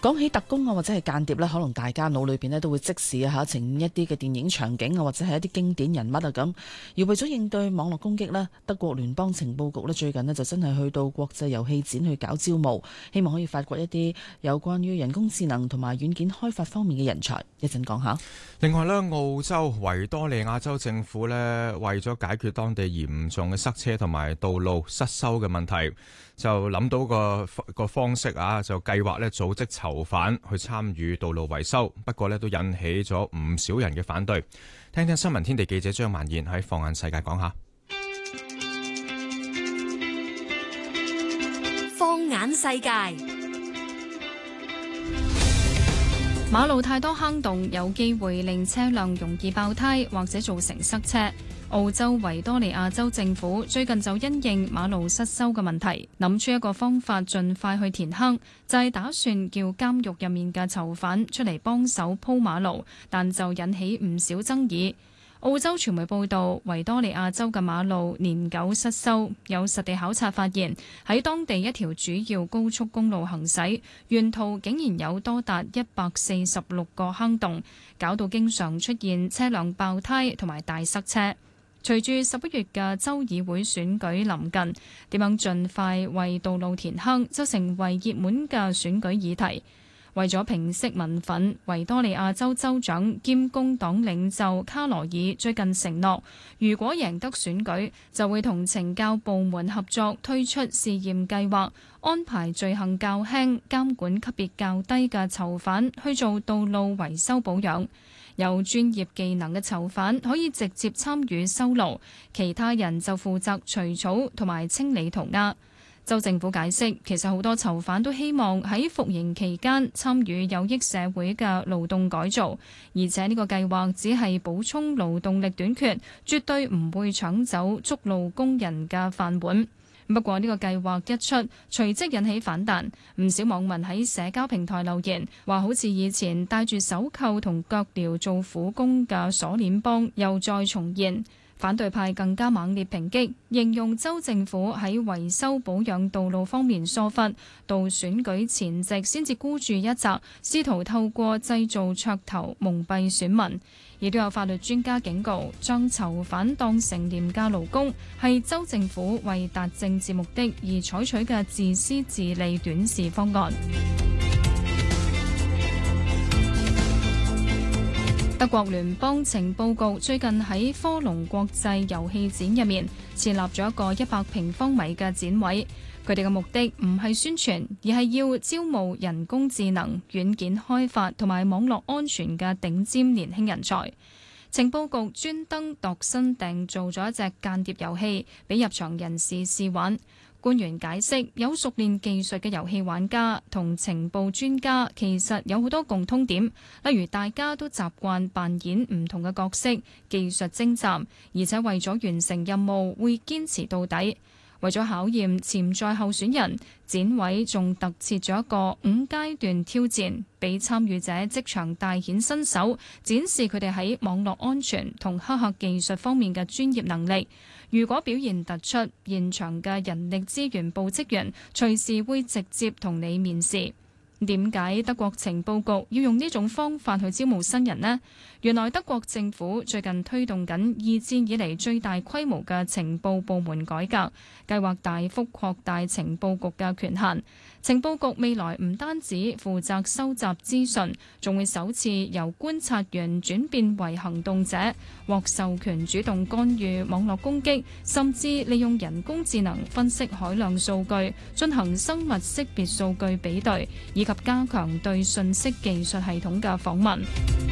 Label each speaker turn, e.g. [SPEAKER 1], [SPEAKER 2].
[SPEAKER 1] 講起特工啊，或者係間諜呢，可能大家腦裏邊呢都會即時呈現一啲嘅電影場景啊，或者係一啲經典人物啊咁。而為咗應對網絡攻擊呢，德國聯邦情報局呢最近呢就真係去到國際遊戲展去搞招募，希望可以發掘一啲有關於人工智能同埋軟件開發方面嘅人才。一陣講下。
[SPEAKER 2] 另外呢，澳洲維多利亞州政府呢，為咗解決當地嚴重嘅塞車同埋道路失修嘅問題，就諗到個方式啊，就計劃呢組織囚犯去參與道路維修。不過呢，都引起咗唔少人嘅反對。聽聽新聞天地記者張曼燕喺放眼世界講下。
[SPEAKER 3] 放眼世界，
[SPEAKER 4] 馬路太多坑洞，有機會令車輛容易爆胎或者造成塞車。澳洲維多利亞州政府最近就因應馬路失修嘅問題，諗出一個方法盡快去填坑，就係打算叫監獄入面嘅囚犯出嚟幫手鋪馬路，但就引起唔少爭議。澳洲傳媒報道，維多利亞州嘅馬路年久失修，有實地考察發現，喺當地一條主要高速公路行駛，沿途竟然有多達146個坑洞，搞到經常出現車輛爆胎同埋大塞車。隨住11月嘅州議會選舉臨近，點樣盡快為道路填坑就成為熱門嘅選舉議題。為咗平息民憤，維多利亞州州長兼工黨領袖卡羅爾最近承諾，如果贏得選舉，就會同懲教部門合作推出試驗計劃，安排罪行較輕、監管級別較低嘅囚犯去做道路維修保養。有專業技能嘅囚犯可以直接參與修路，其他人就負責除草同埋清理塗鴉。州政府解釋，其實好多囚犯都希望喺服刑期間參與有益社會嘅勞動改造，而且呢個計劃只係補充勞動力短缺，絕對唔會搶走築路工人嘅飯碗。不過呢個計劃一出，隨即引起反彈，唔少網民喺社交平台留言，話好似以前戴住手扣同腳鐐做苦工嘅鎖鏈幫又再重現。反對派更加猛烈抨擊，形容州政府喺維修保養道路方面疏忽，到選舉前夕先至孤注一擲，試圖透過製造噱頭蒙蔽選民。亦都有法律專家警告，將囚犯當成廉價勞工，係州政府為達政治目的而採取嘅自私自利短視方案。德國聯邦情報局最近喺科隆國際遊戲展入面設立咗一個100平方米嘅展位，佢哋嘅目的唔係宣傳，而係要招募人工智能、軟件開發同埋網絡安全嘅頂尖年輕人才。情報局專登度身訂造咗一隻間諜遊戲，俾入場人士試玩。官員解釋，有熟練技術嘅遊戲玩家同情報專家其實有好多共通點，例如大家都習慣扮演唔同嘅角色，技術精湛，而且為咗完成任務會堅持到底。為咗考驗潛在候選人，展位仲特設咗一個5階段挑戰，俾參與者即場大顯身手，展示佢哋喺網絡安全同黑客技術方面嘅專業能力。如果表現突出，現場嘅人力資源部職員隨時會直接同你面試。點解德國情報局要用呢種方法去招募新人呢？原來德國政府最近推動緊二戰以嚟最大規模嘅情報部門改革，計劃大幅擴大情報局嘅權限。情報局未來唔單止負責收集資訊，仲會首次由觀察員轉變為行動者，獲授權主動干預網絡攻擊，甚至利用人工智能分析海量數據，進行生物識別數據比對，以及加強對信息技術系統嘅訪問。